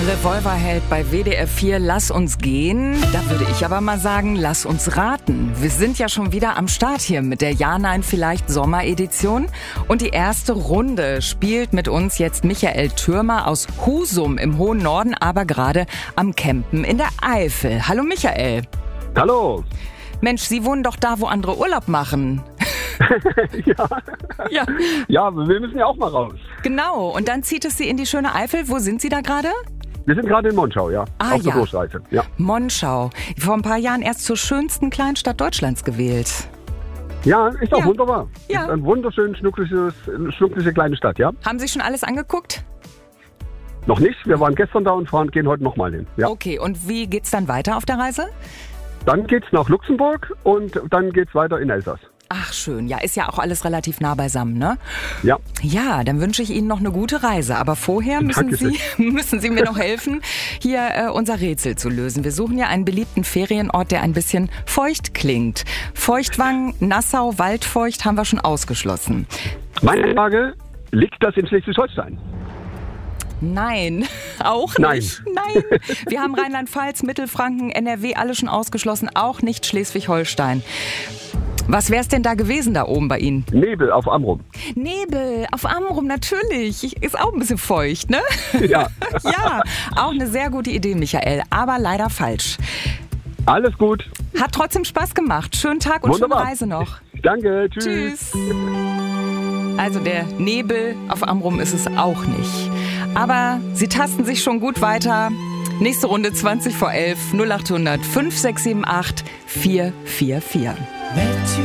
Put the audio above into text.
Revolverheld bei WDR 4, lass uns gehen. Da würde ich aber mal sagen, lass uns raten. Wir sind ja schon wieder am Start hier mit der Ja-Nein-Vielleicht-Sommeredition. Und die erste Runde spielt mit uns jetzt Michael Thürmer aus Husum im hohen Norden, aber gerade am Campen in der Eifel. Hallo Michael. Hallo. Mensch, Sie wohnen doch da, wo andere Urlaub machen. Ja, wir müssen ja auch mal raus. Genau, und dann zieht es Sie in die schöne Eifel. Wo sind Sie da gerade? Wir sind gerade in Monschau, ja. Auf der Durchreise. Ja. Monschau. Vor ein paar Jahren erst zur schönsten Kleinstadt Deutschlands gewählt. Ja, ist auch wunderbar. Ja. Ist eine wunderschön schnuckliche kleine Stadt, ja. Haben Sie schon alles angeguckt? Noch nicht, wir waren gestern da und gehen heute nochmal hin. Ja. Okay, und wie geht's dann weiter auf der Reise? Dann geht's nach Luxemburg und dann geht's weiter in Elsass. Ach schön, ja, ist ja auch alles relativ nah beisammen, ne? Ja. Ja, dann wünsche ich Ihnen noch eine gute Reise. Aber vorher müssen Sie mir noch helfen, hier unser Rätsel zu lösen. Wir suchen ja einen beliebten Ferienort, der ein bisschen feucht klingt. Feuchtwangen, Nassau, Waldfeucht haben wir schon ausgeschlossen. Meine Frage, liegt das in Schleswig-Holstein? Nein, auch nicht. Nein. Wir haben Rheinland-Pfalz, Mittelfranken, NRW, alle schon ausgeschlossen, auch nicht Schleswig-Holstein. Was wär's denn da gewesen da oben bei Ihnen? Nebel auf Amrum. Nebel auf Amrum, natürlich. Ist auch ein bisschen feucht, ne? Ja. Ja, auch eine sehr gute Idee, Michael, aber leider falsch. Alles gut. Hat trotzdem Spaß gemacht. Schönen Tag und Wunderbar. schöne Reise noch. Danke, tschüss. Tschüss. Also der Nebel auf Amrum ist es auch nicht. Aber Sie tasten sich schon gut weiter. Nächste Runde 20 vor 11, 0800 5678 444.